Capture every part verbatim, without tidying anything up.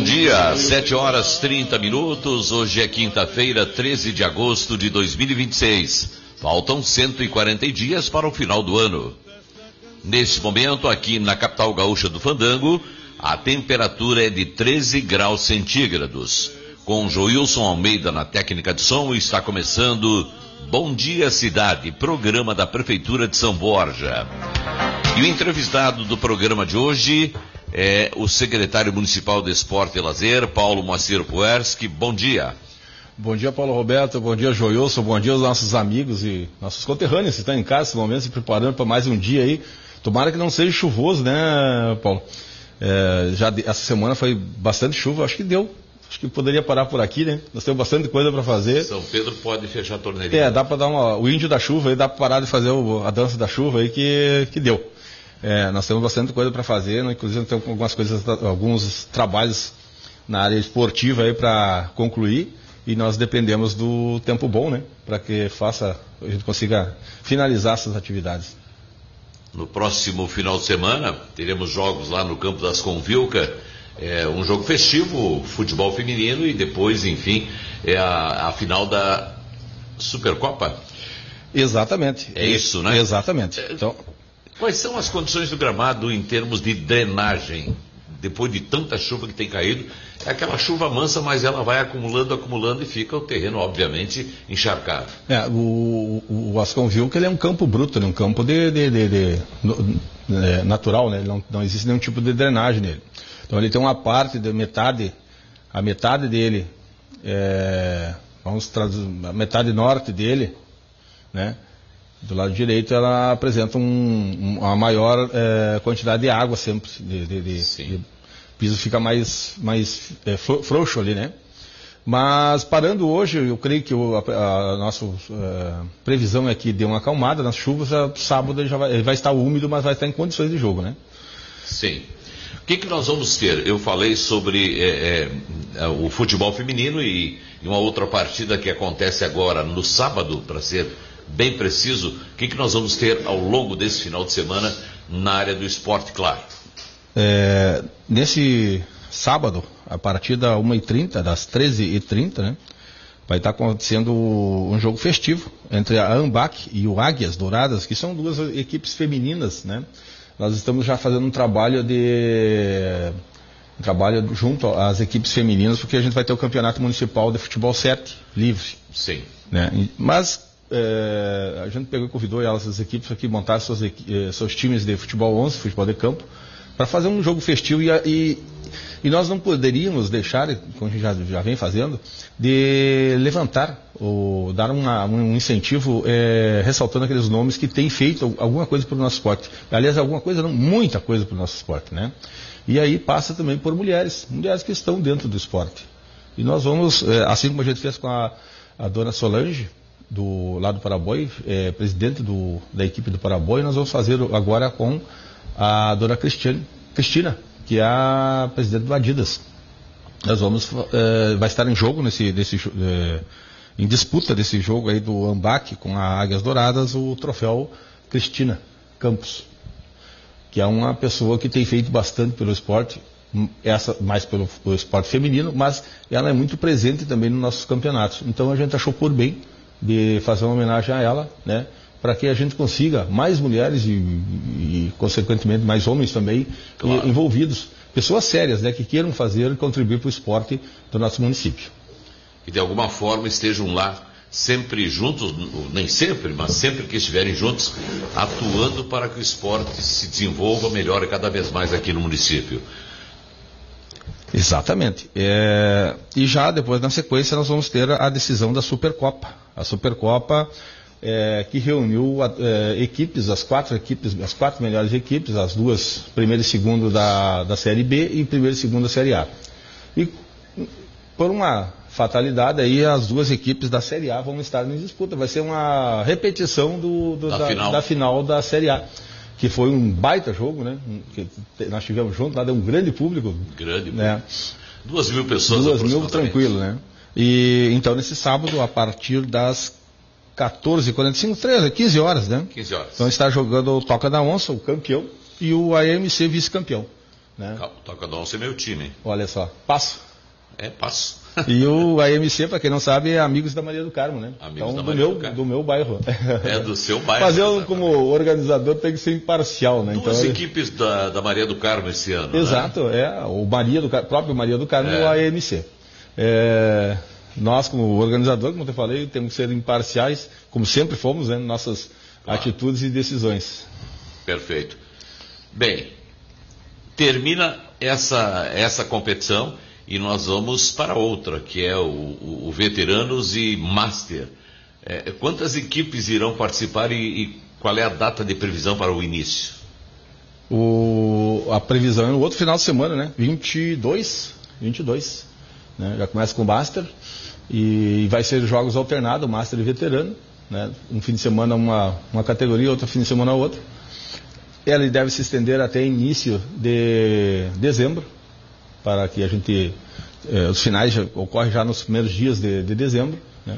dia, sete horas trinta minutos, hoje é quinta-feira, treze de agosto de dois mil e vinte e seis. Faltam cento e quarenta dias para o final do ano. Neste momento, aqui na capital gaúcha do Fandango, a temperatura é de treze graus centígrados. Com Joilson Almeida na técnica de som, está começando Bom Dia Cidade, programa da Prefeitura de São Borja. E o entrevistado do programa de hoje é o secretário municipal de Esporte e Lazer, Paulo Moacir Puerski. Bom dia. Bom dia, Paulo Roberto, bom dia, Joilson, bom dia aos nossos amigos e nossos conterrâneos que estão em casa nesse momento, se preparando para mais um dia aí. Tomara que não seja chuvoso, né, Paulo? É, já de, essa semana foi bastante chuva, acho que deu. Acho que poderia parar por aqui, né? Nós temos bastante coisa para fazer. São Pedro pode fechar a torneirinha. É, dá para dar uma... O índio da chuva aí, dá para parar de fazer o, a dança da chuva aí que, que deu. É, nós temos bastante coisa para fazer, né? Inclusive temos algumas coisas, alguns trabalhos na área esportiva aí para concluir. E nós dependemos do tempo bom, né? Para que faça, a gente consiga finalizar essas atividades. No próximo final de semana, teremos jogos lá no campo das Convilca, é, um jogo festivo, futebol feminino, e depois, enfim, é a, a final da Supercopa. Exatamente. É isso, né? Exatamente. Então, quais são as condições do gramado em termos de drenagem? Depois de tanta chuva que tem caído, é aquela chuva mansa, mas ela vai acumulando, acumulando e fica o terreno, obviamente, encharcado. É, o, o, o Asconville, ele é um campo bruto, né? Um campo de, de, de, de, de é, natural, né? Não, não existe nenhum tipo de drenagem nele. Então ele tem uma parte de metade, a metade dele, é, vamos traduzir, a metade norte dele, né? Do lado direito ela apresenta um, um, uma maior é, quantidade de água sempre, de, de, de, de, o piso fica mais, mais é, frouxo ali, né? Mas parando hoje, eu creio que o, a, a nossa é, previsão é que dê uma acalmada nas chuvas, a, sábado ele já vai, ele vai estar úmido, mas vai estar em condições de jogo, né? Sim. O que, que nós vamos ter? Eu falei sobre é, é, o futebol feminino e, e uma outra partida que acontece agora no sábado, para ser bem preciso. O que, que nós vamos ter ao longo desse final de semana na área do esporte, claro? É, nesse sábado, a partir da uma e trinta, das treze e trinta, né, vai estar acontecendo um jogo festivo entre a AMBAC e o Águias Douradas, que são duas equipes femininas, né? Nós estamos já fazendo um trabalho de um trabalho junto às equipes femininas, porque a gente vai ter o campeonato municipal de futebol sete livre. Sim. Né? Mas É, a gente pegou e convidou elas, as equipes, para que montassem seus, eh, seus times de futebol onze, futebol de campo, para fazer um jogo festivo e, e, e nós não poderíamos deixar, como a gente já, já vem fazendo, de levantar ou dar uma, um incentivo eh, ressaltando aqueles nomes que têm feito alguma coisa para o nosso esporte. Aliás, alguma coisa não, muita coisa para o nosso esporte, né? E aí passa também por mulheres, mulheres que estão dentro do esporte. E nós vamos, eh, assim como a gente fez com a, a dona Solange, do lado do Paraboy, é, presidente do, da equipe do Paraboy, nós vamos fazer agora com a dona Cristiane, Cristina, que é a presidente do Adidas. Nós vamos, é, vai estar em jogo, nesse, desse, é, em disputa desse jogo aí do AMBAC com a Águias Douradas, o troféu Cristina Campos, que é uma pessoa que tem feito bastante pelo esporte, essa mais pelo, pelo esporte feminino, mas ela é muito presente também nos nossos campeonatos. Então a gente achou por bem de fazer uma homenagem a ela, né, para que a gente consiga mais mulheres e, e consequentemente, mais homens também, claro, e, envolvidos. Pessoas sérias, né, que queiram fazer e contribuir para o esporte do nosso município. E de alguma forma estejam lá sempre juntos, nem sempre, mas sempre que estiverem juntos, atuando para que o esporte se desenvolva, melhore cada vez mais aqui no município. Exatamente. É, e já depois, na sequência, nós vamos ter a decisão da Supercopa. A Supercopa é, que reuniu é, equipes, as quatro equipes, as quatro melhores equipes, as duas, primeiro e segundo da, da Série B e primeiro e segundo da Série A. E por uma fatalidade aí, as duas equipes da Série A vão estar em disputa. Vai ser uma repetição do, do, da, da, final. da final da Série A. Que foi um baita jogo, né? Que nós tivemos junto, lá deu um grande público. Grande, né? Duas mil pessoas. Duas mil, tranquilo, né? E então, nesse sábado, a partir das quatorze e quarenta e cinco, treze, quinze horas, né? quinze horas. Então, está jogando o Toca da Onça, o campeão, e o A M C vice-campeão. né? Toca do Onça é meu time. Olha só, Passo. É, Passo. E o A M C, para quem não sabe, é Amigos da Maria do Carmo, né? Amigos então, da do Maria meu, do Carmo. do meu bairro. É do seu bairro. Mas eu, como organizador, tenho que ser imparcial, né? Duas então, equipes da, da Maria do Carmo esse ano. Exato, né? é. O Maria do próprio Maria do Carmo É. e o A M C. É, nós, como organizador, como eu falei, temos que ser imparciais, como sempre fomos, né? Nossas Claro. atitudes e decisões. Perfeito. Bem, termina essa, essa competição e nós vamos para outra, que é o, o, o Veteranos e Master. É, quantas equipes irão participar e, e qual é a data de previsão para o início? O, a previsão é no outro final de semana, né? vinte e dois, vinte e dois, né? Já começa com o Master e vai ser jogos alternados, Master e Veterano, né? Um fim de semana uma, uma categoria, outro fim de semana outra. Ela deve se estender até início de dezembro, para que a gente, eh, os finais já, ocorrem já nos primeiros dias de, de dezembro, né?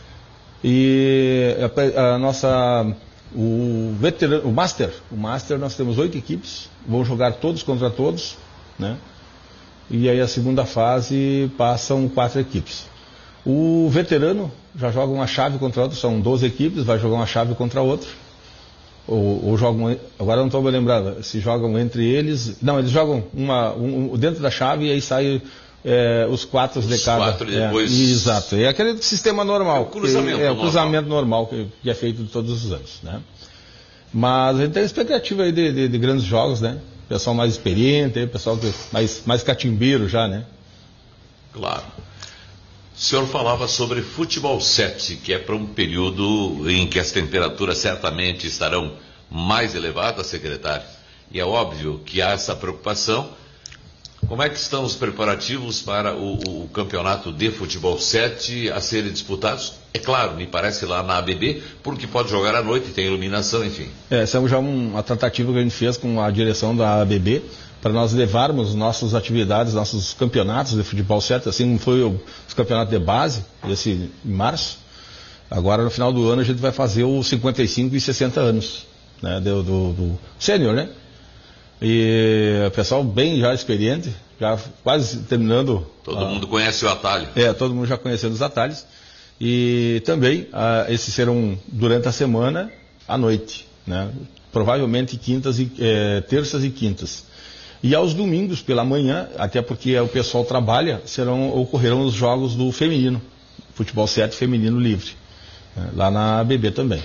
E a, a nossa, o veterano, o Master, o Master nós temos oito equipes, vão jogar todos contra todos, né? E aí a segunda fase passam quatro equipes. O Veterano já joga uma chave contra outra, são doze equipes, vai jogar uma chave contra outra. Ou, ou jogam, agora não estou me lembrando, se jogam entre eles, não, eles jogam uma, um, dentro da chave e aí sai é, os quatro os de cada. Quatro e depois... É, exato, é aquele sistema normal. É o cruzamento que, é, normal. o cruzamento normal que, que é feito todos os anos, né? Mas a gente tem expectativa aí de, de, de grandes jogos, né? Pessoal mais experiente, pessoal que, mais, mais catimbeiro já, né? Claro. O senhor falava sobre futebol sete, que é para um período em que as temperaturas certamente estarão mais elevadas, secretário. E é óbvio que há essa preocupação. Como é que estão os preparativos para o, o campeonato de futebol sete a serem disputados? É claro, me parece lá na A B B, porque pode jogar à noite, tem iluminação, enfim. É, essa é já um, uma tratativa que a gente fez com a direção da A B B, para nós levarmos nossas atividades, nossos campeonatos de futebol sete, assim como foi o, os campeonatos de base, esse em março. Agora, no final do ano, a gente vai fazer os cinquenta e cinco e sessenta anos, né, do, do, do sênior, né? E o pessoal bem já experiente, já quase terminando. Todo a, mundo conhece o atalho. É, todo mundo já conhecendo os atalhos. E também, ah, esses serão durante a semana, à noite, né? Provavelmente quintas e, eh, terças e quintas. E aos domingos pela manhã, até porque o pessoal trabalha, serão, ocorrerão os jogos do feminino, futebol sete feminino livre, né, lá na A B B também.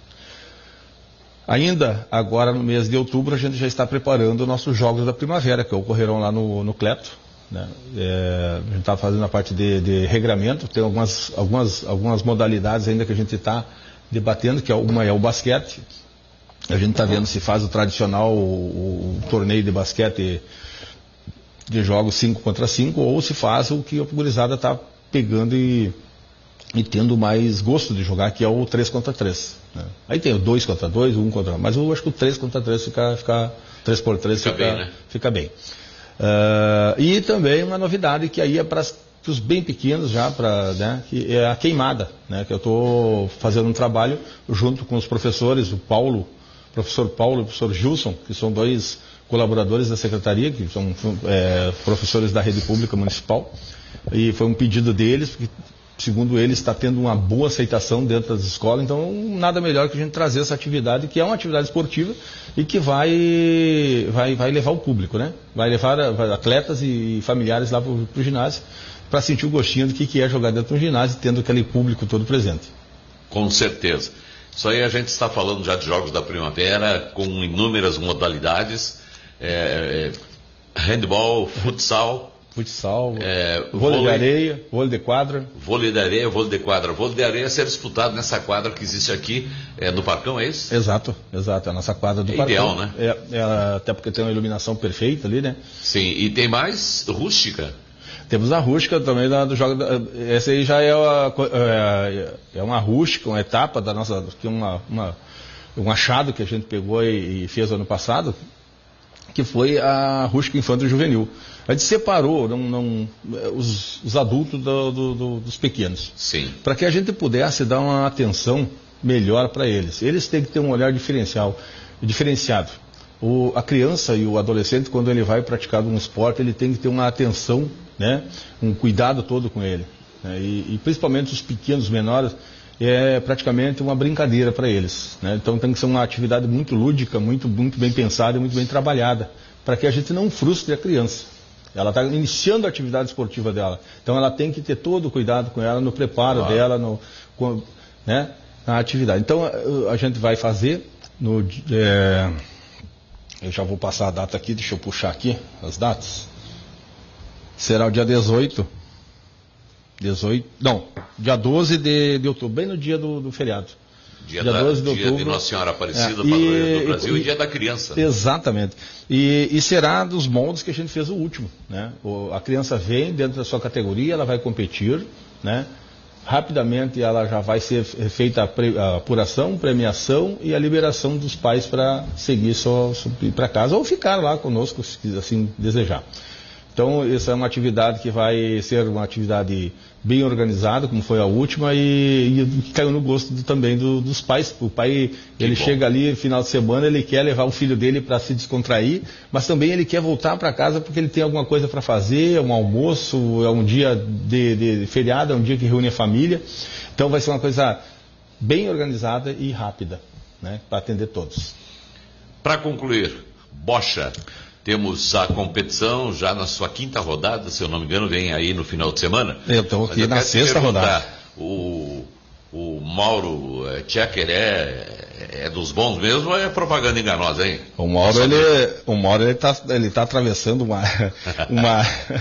Ainda agora no mês de outubro a gente já está preparando nossos jogos da primavera, que ocorrerão lá no, no Clepto, né? É, a gente está fazendo a parte de, de regramento, tem algumas, algumas, algumas modalidades ainda que a gente está debatendo, que é, uma é o basquete. A gente está vendo se faz o tradicional o, o torneio de basquete de jogos cinco contra cinco ou se faz o que a gurizada está pegando e, e tendo mais gosto de jogar, que é o três contra três. Né? Aí tem o dois contra dois, um contra um, mas eu acho que o três contra três fica, fica três por três fica, fica bem. Né? Fica bem. Uh, e também uma novidade que aí é para os bem pequenos já, pra, né, que é a queimada, né, que eu estou fazendo um trabalho junto com os professores, o Paulo, professor Paulo e o professor Gilson, que são dois colaboradores da secretaria, que são é, professores da rede pública municipal, e foi um pedido deles, porque segundo eles está tendo uma boa aceitação dentro das escolas, então nada melhor que a gente trazer essa atividade, que é uma atividade esportiva e que vai, vai, vai levar o público, né? Vai levar atletas e familiares lá para o ginásio, para sentir o gostinho do que, que é jogar dentro do ginásio, tendo aquele público todo presente. Com certeza. Isso aí a gente está falando já de jogos da primavera, com inúmeras modalidades, é, é, handball, futsal, futsal, é, vôlei, vôlei de areia, vôlei de quadra. Vôlei de areia, vôlei de quadra. Vôlei de areia ser disputado nessa quadra que existe aqui, é, no Parcão, é isso? Exato, exato, é a nossa quadra do é Parcão. Ideal, né? É, é, até porque tem uma iluminação perfeita ali, né? Sim, e tem mais rústica. Temos a rústica também da, do jogo. Da, essa aí já é, uma, é, é uma rústica, uma etapa da nossa. Que uma, uma, um achado que a gente pegou e, e fez ano passado, que foi a rústica infanto juvenil. A gente separou não, não, os, os adultos do, do, do, dos pequenos. Sim. Para que a gente pudesse dar uma atenção melhor para eles. Eles têm que ter um olhar diferencial, diferenciado. o, a criança e o adolescente, quando ele vai praticar um esporte, ele tem que ter uma atenção, né, um cuidado todo com ele. Né, e, e principalmente os pequenos, menores, é praticamente uma brincadeira para eles. Né, então tem que ser uma atividade muito lúdica, muito, muito bem pensada e muito bem trabalhada, para que a gente não frustre a criança. Ela está iniciando a atividade esportiva dela. Então ela tem que ter todo o cuidado com ela, no preparo ah. dela, no, com, né, na atividade. Então a, a gente vai fazer no... É, eu já vou passar a data aqui, deixa eu puxar aqui as datas. Será o dia dezoito. dezoito, não, dia doze de, de outubro, bem no dia do, do feriado. Dia, dia da, doze de outubro. Dia de Nossa Senhora Aparecida, é, padroeira do Brasil, e, e dia da criança. Exatamente. E, e será dos moldes que a gente fez o último. Né? O, a criança vem dentro da sua categoria, ela vai competir, né? Rapidamente ela já vai ser feita a, pre, a apuração, premiação e a liberação dos pais para seguir para casa ou ficar lá conosco, se assim desejar. Então, essa é uma atividade que vai ser uma atividade bem organizada, como foi a última, e, e caiu no gosto do, também do, dos pais. O pai, que ele bom. Chega ali no final de semana, ele quer levar o filho dele para se descontrair, mas também ele quer voltar para casa porque ele tem alguma coisa para fazer, um almoço, é um dia de, de feriado, é um dia que reúne a família. Então, vai ser uma coisa bem organizada e rápida, né, para atender todos. Para concluir, bocha. Temos a competição já na sua quinta rodada, se eu não me engano, vem aí no final de semana. Eu estou aqui eu na sexta rodada. O, o Mauro Checker é, é dos bons mesmo ou é propaganda enganosa, hein? O Mauro, ele, o Mauro ele está ele tá atravessando uma, uma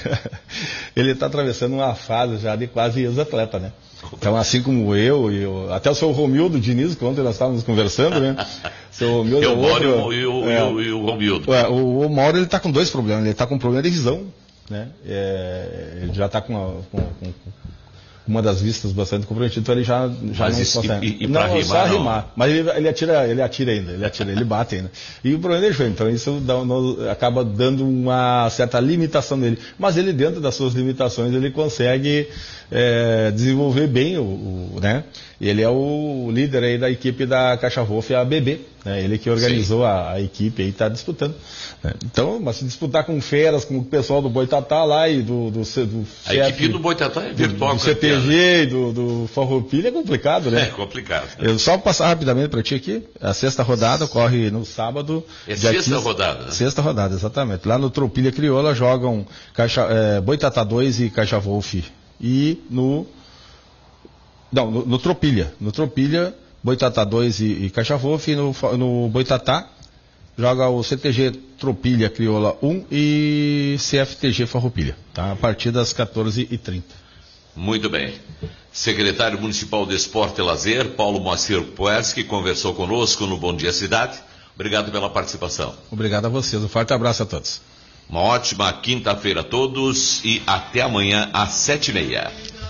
ele está atravessando uma fase já de quase ex-atleta, né? Então, assim como eu, e eu, até o seu Romildo Diniz, que ontem nós estávamos conversando, né? Seu Romildo, eu, o outro, Mauro e o, é, o, e o Romildo. É, o, o Mauro, ele está com dois problemas. Ele está com um problema de visão, né? É, ele já está com, com, com uma das vistas bastante comprometida, então ele já, já Mas não isso, consegue. E, e não, rimar, só rimar. Não. Mas ele, ele, atira, ele atira ainda, ele atira, ele bate ainda. E o problema dele foi, então isso dá, no, acaba dando uma certa limitação dele. Mas ele, dentro das suas limitações, ele consegue é, desenvolver bem o, o, né? Ele é o líder aí da equipe da Caixa Wolf, a B B, né? Ele que organizou a, a equipe aí, está disputando. Né? Então, mas se disputar com feras, com o pessoal do Boitatá lá e do, do, do a chefe, equipe do Boitatá é virtual. Do, do C T G e do, do Farroupilha é complicado, né? É complicado. Eu só vou passar rapidamente para ti aqui. A sexta rodada ocorre no sábado. É sexta quinze, rodada, né? Sexta rodada, exatamente. Lá no Tropilha Crioula jogam Caixa, é, Boitatá dois e Caixa Wolf. E no... Não, no, no Tropilha. No Tropilha, Boitatá dois e, e Caixa Wolf. E no, no Boitatá joga o C T G Tropilha Crioula um e C F T G Farroupilha. Tá? A partir das quatorze e trinta. Muito bem. Secretário Municipal de Esporte e Lazer, Paulo Moacir Puerski, conversou conosco no Bom Dia Cidade. Obrigado pela participação. Obrigado a vocês. Um forte abraço a todos. Uma ótima quinta-feira a todos e até amanhã às sete e meia.